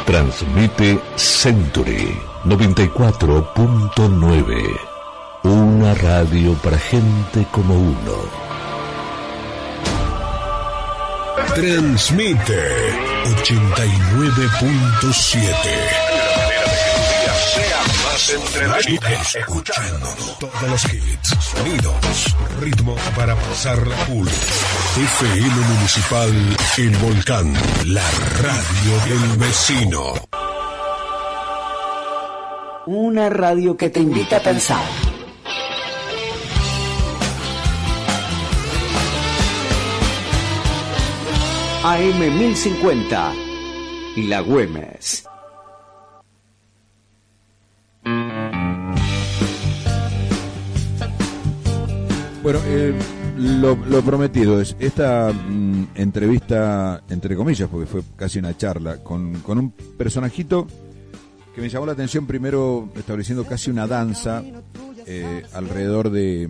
Transmite Century 94.9. Una radio para gente como uno. Transmite 89.7. Escuchando todos los hits, sonidos, ritmo para pasar la cool. FM Municipal El Volcán, la radio del vecino. Una radio que te invita a pensar. AM 1050, La Güemes. Bueno, lo prometido es esta entrevista, entre comillas, porque fue casi una charla, con un personajito que me llamó la atención, primero estableciendo casi una danza alrededor de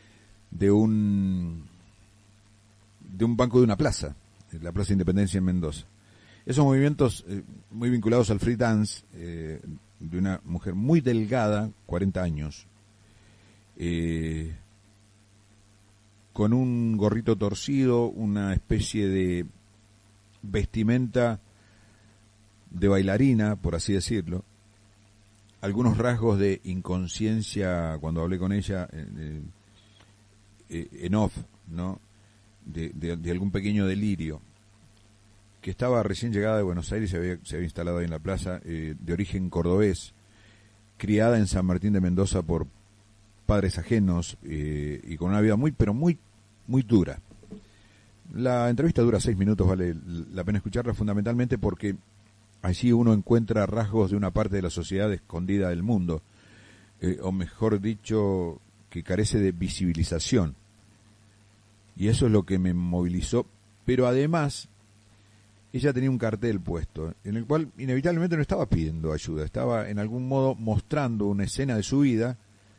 un banco de una plaza, la Plaza Independencia en Mendoza. Esos movimientos muy vinculados al free dance, de una mujer muy delgada, 40 años, con un gorrito torcido, una especie de vestimenta de bailarina, por así decirlo, algunos rasgos de inconsciencia cuando hablé con ella en off, ¿no? De algún pequeño delirio, que estaba recién llegada de Buenos Aires, se había instalado ahí en la plaza, de origen cordobés, criada en San Martín de Mendoza por padres ajenos, y con una vida muy dura. La entrevista dura 6 minutos, vale la pena escucharla, fundamentalmente porque allí uno encuentra rasgos de una parte de la sociedad escondida del mundo, o mejor dicho, que carece de visibilización. Y eso es lo que me movilizó, pero además ella tenía un cartel puesto, en el cual inevitablemente no estaba pidiendo ayuda, estaba en algún modo mostrando una escena de su vida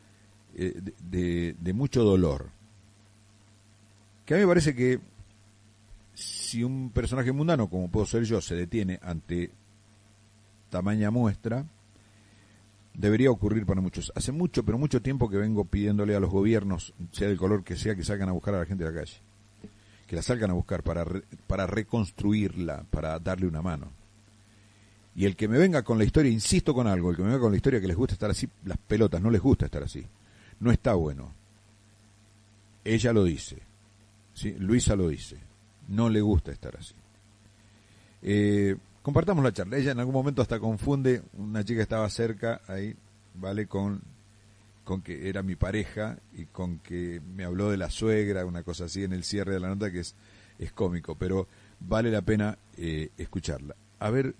de mucho dolor. Que a mí me parece que si un personaje mundano, como puedo ser yo, se detiene ante tamaña muestra, debería ocurrir para muchos. Hace mucho, pero mucho tiempo que vengo pidiéndole a los gobiernos, sea del color que sea, que salgan a buscar a la gente de la calle. Que la salgan a buscar para reconstruirla, para darle una mano. Y el que me venga con la historia, insisto con algo, el que me venga con la historia que les gusta estar así, las pelotas, no les gusta estar así. No está bueno. Ella lo dice. ¿Sí? Luisa lo dice. No le gusta estar así. Compartamos la charla. Ella en algún momento hasta confunde, una chica estaba cerca ahí, ¿vale? Con que era mi pareja y con que me habló de la suegra, una cosa así en el cierre de la nota que es cómico, pero vale la pena escucharla. A ver,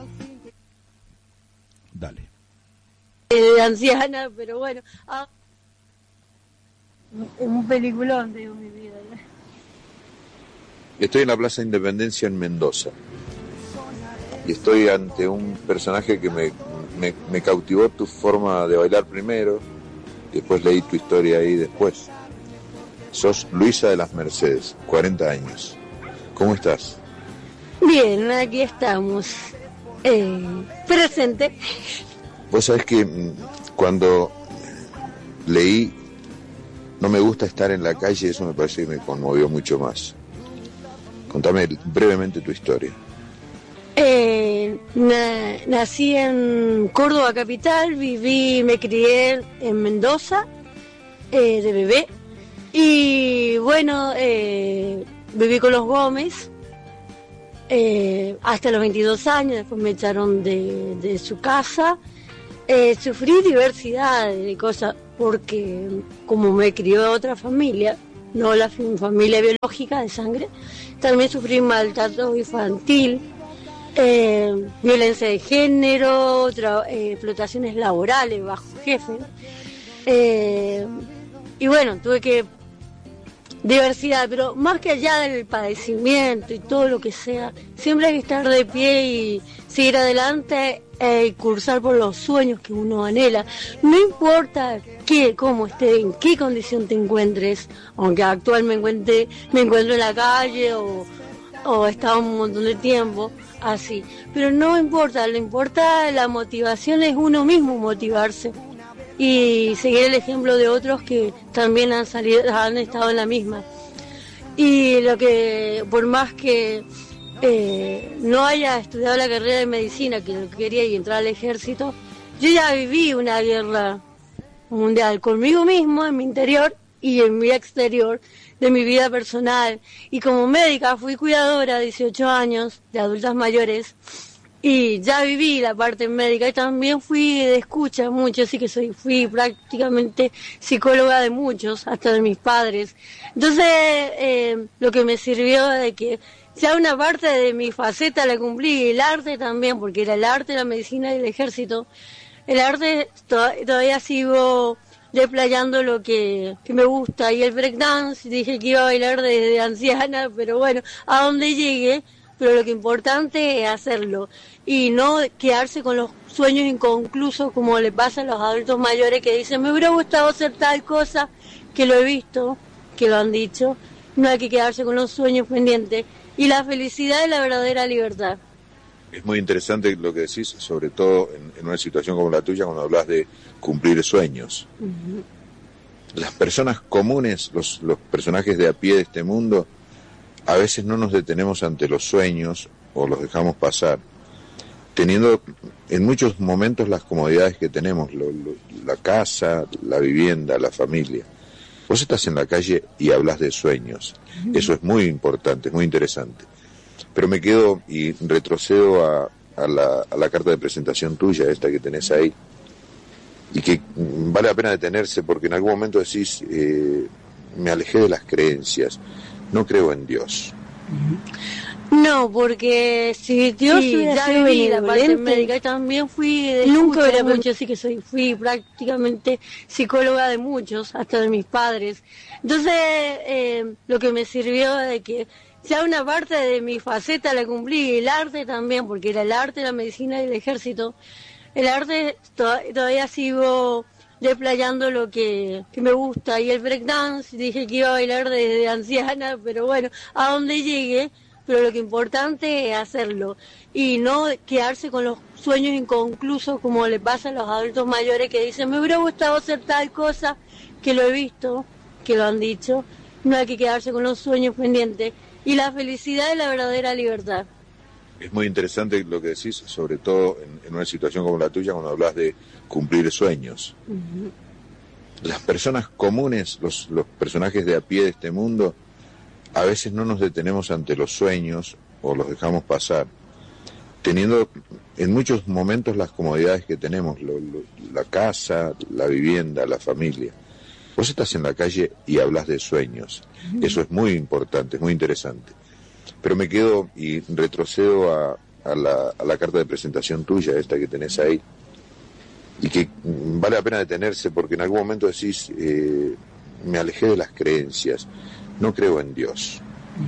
dale. De anciana, pero bueno, es un peliculón, digo, mi vida. Estoy en la Plaza Independencia en Mendoza y estoy ante un personaje que me cautivó tu forma de bailar primero y después leí tu historia ahí después. Sos Luisa de las Mercedes, 40 años. ¿Cómo estás? Bien, aquí estamos. Presente. Vos sabés que cuando leí No me gusta estar en la calle, eso me parece que me conmovió mucho más. Contame brevemente tu historia. Nací en Córdoba capital, me crié en Mendoza de bebé y bueno, viví con los Gómez hasta los 22 años, después me echaron de su casa. Sufrí diversidad de cosas porque como me crió otra familia, no la familia biológica de sangre, también sufrí maltrato infantil, violencia de género, explotaciones laborales bajo jefe, y bueno, tuve que diversidad, pero más que allá del padecimiento y todo lo que sea, siempre hay que estar de pie y seguir adelante y cursar por los sueños que uno anhela. No importa cómo esté, en qué condición te encuentres, aunque actualmente me encuentro en la calle o he estado un montón de tiempo, así. Pero no importa, lo importa la motivación, es uno mismo motivarse y seguir el ejemplo de otros que también han estado en la misma. Y lo que, por más que no haya estudiado la carrera de medicina, que lo que quería y entrar al ejército, yo ya viví una guerra mundial conmigo mismo, en mi interior y en mi exterior, de mi vida personal. Y como médica fui cuidadora 18 años de adultas mayores y ya viví la parte médica y también fui de escucha mucho, así que fui prácticamente psicóloga de muchos, hasta de mis padres. Entonces, lo que me sirvió de que ya una parte de mi faceta la cumplí, y el arte también, porque era el arte, la medicina y el ejército. El arte todavía sigo desplayando lo que me gusta, y el breakdance dije que iba a bailar desde anciana, pero bueno, a donde llegue, pero lo que importante es hacerlo y no quedarse con los sueños inconclusos como le pasa a los adultos mayores que dicen me hubiera gustado hacer tal cosa, que lo he visto, que lo han dicho. No hay que quedarse con los sueños pendientes, y la felicidad es la verdadera libertad. Es muy interesante lo que decís, sobre todo en una situación como la tuya, cuando hablas de cumplir sueños. Uh-huh. Las personas comunes, los personajes de a pie de este mundo, a veces no nos detenemos ante los sueños o los dejamos pasar, teniendo en muchos momentos las comodidades que tenemos, la casa, la vivienda, la familia. Vos estás en la calle y hablas de sueños. Uh-huh. Eso es muy importante, es muy interesante. Pero me quedo y retrocedo a la carta de presentación tuya, esta que tenés ahí, y que vale la pena detenerse porque en algún momento decís, me alejé de las creencias, no creo en Dios. No, porque si Dios ya viví la parte médica y también fui de nunca hubiera mucho, así que fui prácticamente psicóloga de muchos, hasta de mis padres. Entonces, lo que me sirvió de que ya una parte de mi faceta la cumplí, y el arte también, porque era el arte, la medicina y el ejército. El arte todavía sigo desplayando lo que me gusta, y el breakdance dije que iba a bailar desde anciana, pero bueno, a donde llegue, pero lo que importante es hacerlo y no quedarse con los sueños inconclusos como le pasa a los adultos mayores que dicen me hubiera gustado hacer tal cosa, que lo he visto, que lo han dicho. No hay que quedarse con los sueños pendientes, y la felicidad es la verdadera libertad. Es muy interesante lo que decís, sobre todo en una situación como la tuya, cuando hablas de cumplir sueños. Uh-huh. Las personas comunes, los personajes de a pie de este mundo, a veces no nos detenemos ante los sueños o los dejamos pasar, teniendo en muchos momentos las comodidades que tenemos, la casa, la vivienda, la familia. Vos estás en la calle y hablas de sueños. Uh-huh. Eso es muy importante, es muy interesante. Pero me quedo y retrocedo a la carta de presentación tuya, esta que tenés ahí, y que vale la pena detenerse porque en algún momento decís, me alejé de las creencias, no creo en Dios.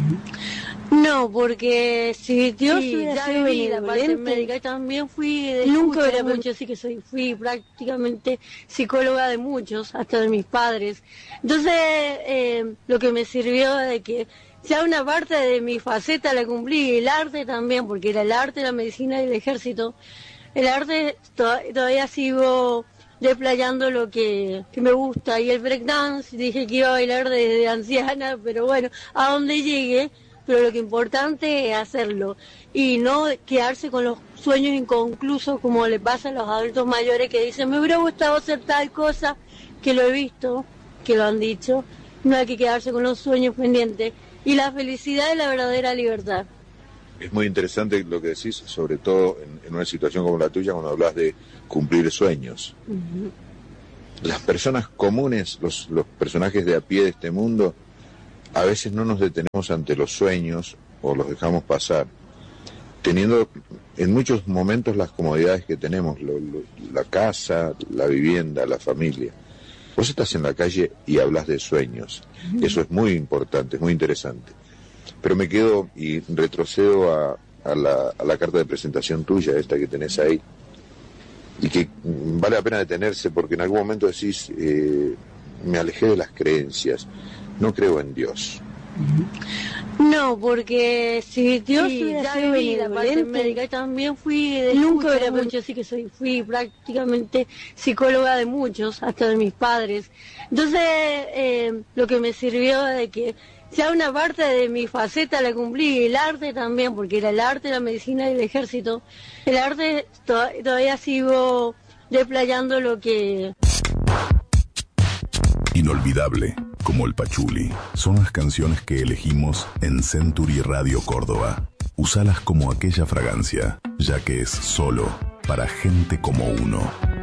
No, porque si Dios ya viví la parte médica y también fui de nunca hubiera mucho, así que fui prácticamente psicóloga de muchos, hasta de mis padres. Entonces, lo que me sirvió de que ya una parte de mi faceta la cumplí, y el arte también, porque era el arte, la medicina y el ejército. El arte todavía sigo desplayando lo que me gusta, y el breakdance dije que iba a bailar desde anciana, pero bueno, a donde llegue, pero lo que importante es hacerlo y no quedarse con los sueños inconclusos como le pasa a los adultos mayores que dicen me hubiera gustado hacer tal cosa, que lo he visto, que lo han dicho. No hay que quedarse con los sueños pendientes, y la felicidad es la verdadera libertad. Es muy interesante lo que decís, sobre todo en una situación como la tuya, cuando hablas de cumplir sueños. Uh-huh. Las personas comunes, los personajes de a pie de este mundo, a veces no nos detenemos ante los sueños o los dejamos pasar, teniendo en muchos momentos las comodidades que tenemos, la casa, la vivienda, la familia. Vos estás en la calle y hablas de sueños. Uh-huh. Eso es muy importante, es muy interesante. Pero me quedo y retrocedo a la carta de presentación tuya, esta que tenés ahí, y que vale la pena detenerse porque en algún momento decís, me alejé de las creencias, no creo en Dios. No, porque si Dios hubiera sido benevolente, también nunca era mucho, así que fui prácticamente psicóloga de muchos, hasta de mis padres. Entonces, lo que me sirvió de que ya una parte de mi faceta la cumplí, el arte también, porque era el arte, la medicina y el ejército. El arte todavía sigo desplayando lo que... Inolvidable, como el Pachuli, son las canciones que elegimos en Century Radio Córdoba. Usalas como aquella fragancia, ya que es solo para gente como uno.